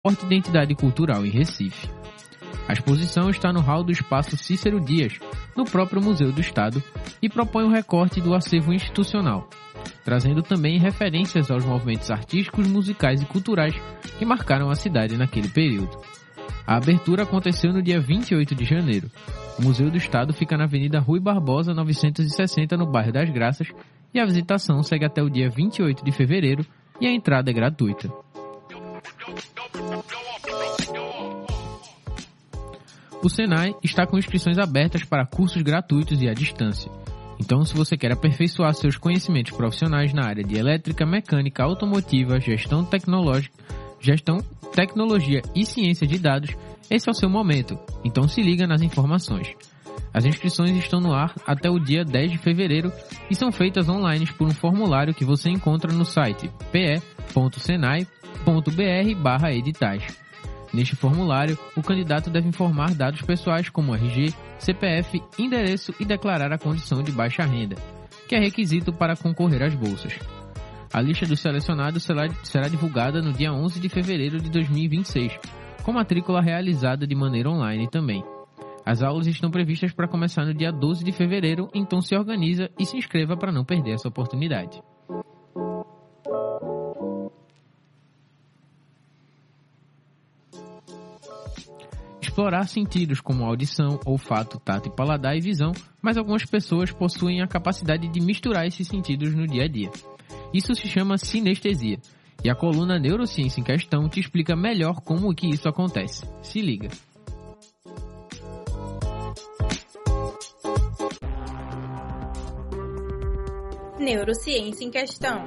forte identidade cultural em Recife. A exposição está no hall do Espaço Cícero Dias, no próprio Museu do Estado, e propõe um recorte do acervo institucional, trazendo também referências aos movimentos artísticos, musicais e culturais que marcaram a cidade naquele período. A abertura aconteceu no dia 28 de janeiro. O Museu do Estado fica na Avenida Rui Barbosa, 960, no bairro das Graças, e a visitação segue até o dia 28 de fevereiro e a entrada é gratuita. O Senai está com inscrições abertas para cursos gratuitos e à distância. Então, se você quer aperfeiçoar seus conhecimentos profissionais na área de elétrica, mecânica, automotiva, gestão, tecnologia e ciência de dados, esse é o seu momento. Então se liga nas informações. As inscrições estão no ar até o dia 10 de fevereiro e são feitas online por um formulário que você encontra no site pe.senai.br/editais. Neste formulário, o candidato deve informar dados pessoais como RG, CPF, endereço e declarar a condição de baixa renda, que é requisito para concorrer às bolsas. A lista dos selecionados será divulgada no dia 11 de fevereiro de 2026, com matrícula realizada de maneira online também. As aulas estão previstas para começar no dia 12 de fevereiro, então se organiza e se inscreva para não perder essa oportunidade. Explorar sentidos como audição, olfato, tato, paladar e visão, mas algumas pessoas possuem a capacidade de misturar esses sentidos no dia a dia. Isso se chama sinestesia, e a coluna Neurociência em Questão te explica melhor como que isso acontece. Se liga! Neurociência em Questão.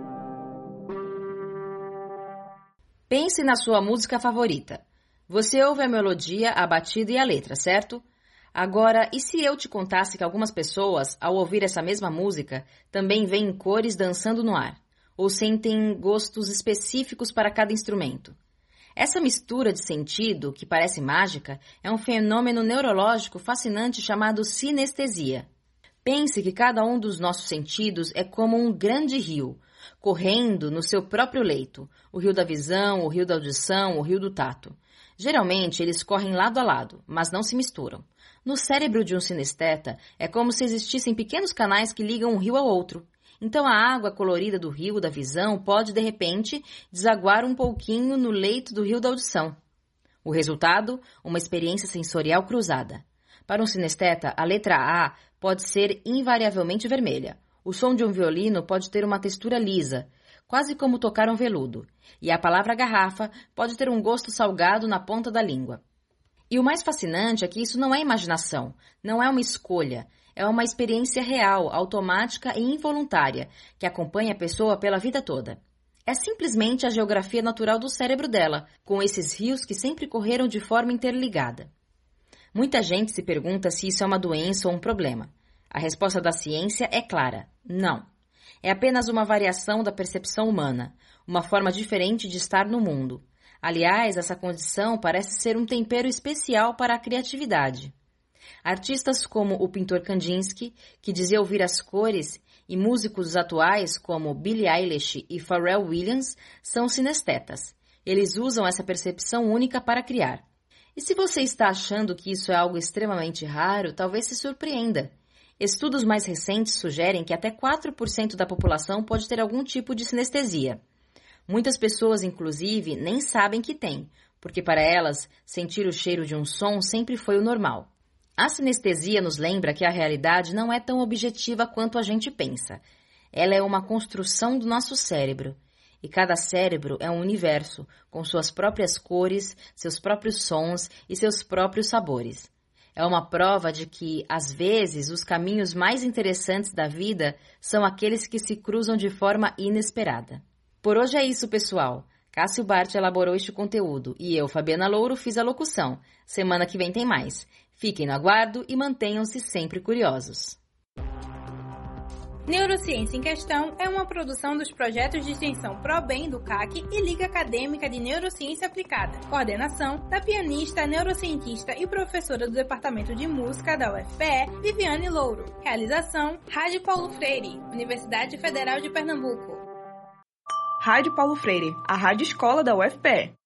Pense na sua música favorita. Você ouve a melodia, a batida e a letra, certo? Agora, e se eu te contasse que algumas pessoas, ao ouvir essa mesma música, também veem cores dançando no ar, ou sentem gostos específicos para cada instrumento? Essa mistura de sentido, que parece mágica, é um fenômeno neurológico fascinante chamado sinestesia. Pense que cada um dos nossos sentidos é como um grande rio, correndo no seu próprio leito, o rio da visão, o rio da audição, o rio do tato. Geralmente, eles correm lado a lado, mas não se misturam. No cérebro de um sinesteta, é como se existissem pequenos canais que ligam um rio ao outro. Então, a água colorida do rio da visão pode, de repente, desaguar um pouquinho no leito do rio da audição. O resultado? Uma experiência sensorial cruzada. Para um sinesteta, a letra A pode ser invariavelmente vermelha. O som de um violino pode ter uma textura lisa, quase como tocar um veludo, e a palavra garrafa pode ter um gosto salgado na ponta da língua. E o mais fascinante é que isso não é imaginação, não é uma escolha, é uma experiência real, automática e involuntária, que acompanha a pessoa pela vida toda. É simplesmente a geografia natural do cérebro dela, com esses rios que sempre correram de forma interligada. Muita gente se pergunta se isso é uma doença ou um problema. A resposta da ciência é clara: não. É apenas uma variação da percepção humana, uma forma diferente de estar no mundo. Aliás, essa condição parece ser um tempero especial para a criatividade. Artistas como o pintor Kandinsky, que dizia ouvir as cores, e músicos atuais como Billie Eilish e Pharrell Williams são sinestetas. Eles usam essa percepção única para criar. E se você está achando que isso é algo extremamente raro, talvez se surpreenda. Estudos mais recentes sugerem que até 4% da população pode ter algum tipo de sinestesia. Muitas pessoas, inclusive, nem sabem que tem, porque para elas, sentir o cheiro de um som sempre foi o normal. A sinestesia nos lembra que a realidade não é tão objetiva quanto a gente pensa. Ela é uma construção do nosso cérebro. E cada cérebro é um universo, com suas próprias cores, seus próprios sons e seus próprios sabores. É uma prova de que, às vezes, os caminhos mais interessantes da vida são aqueles que se cruzam de forma inesperada. Por hoje é isso, pessoal. Cássio Bart elaborou este conteúdo e eu, Fabiana Louro, fiz a locução. Semana que vem tem mais. Fiquem no aguardo e mantenham-se sempre curiosos. Neurociência em Questão é uma produção dos projetos de extensão ProBem do CAC e Liga Acadêmica de Neurociência Aplicada. Coordenação da pianista, neurocientista e professora do Departamento de Música da UFPE, Viviane Louro. Realização, Rádio Paulo Freire, Universidade Federal de Pernambuco. Rádio Paulo Freire, a rádio escola da UFPE.